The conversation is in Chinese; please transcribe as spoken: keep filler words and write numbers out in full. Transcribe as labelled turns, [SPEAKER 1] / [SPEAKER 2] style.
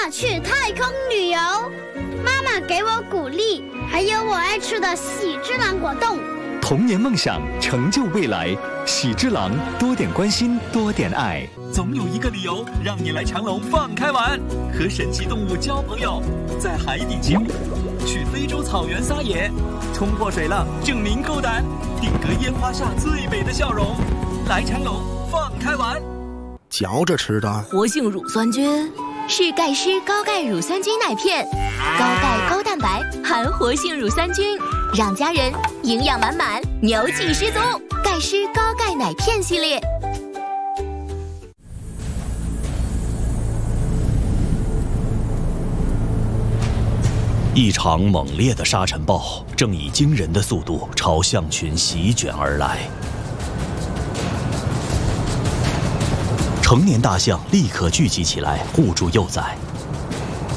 [SPEAKER 1] 要去太空旅游。妈妈给我鼓励，还有我爱吃的喜之郎果冻。
[SPEAKER 2] 童年梦想，成就未来。喜之郎，多点关心，多点爱。
[SPEAKER 3] 总有一个理由让你来长隆放开玩，和神奇动物交朋友，在海底潜舞，去非洲草原撒野，冲破水浪证明够胆，定格烟花下最美的笑容。来长隆放开玩。
[SPEAKER 4] 嚼着吃的
[SPEAKER 5] 活性乳酸菌是钙湿高钙乳酸菌奶片，高钙高蛋白含活性乳酸菌，让家人营养满满，牛气十足。钙湿高钙奶片系列。
[SPEAKER 6] 一场猛烈的沙尘暴正以惊人的速度朝象群席卷而来，成年大象立刻聚集起来护住幼崽。